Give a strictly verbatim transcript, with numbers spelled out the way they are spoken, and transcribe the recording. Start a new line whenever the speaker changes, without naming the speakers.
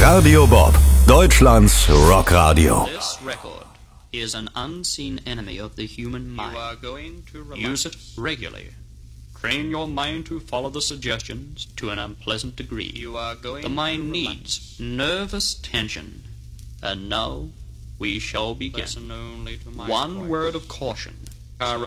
Radio Bob, Deutschlands Rockradio.
This record is an unseen enemy of the human mind. You are going to use it regularly. Train your mind to follow the suggestions to an unpleasant degree. You are going the mind needs nervous tension. And now we shall begin. One word of caution. Our